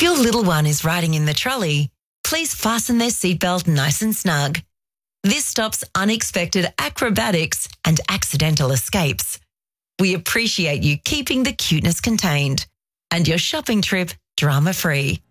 your little one is riding in the trolley, please fasten their seatbelt nice and snug. This stops unexpected acrobatics and accidental escapes. We appreciate you keeping the cuteness contained and your shopping trip drama-free.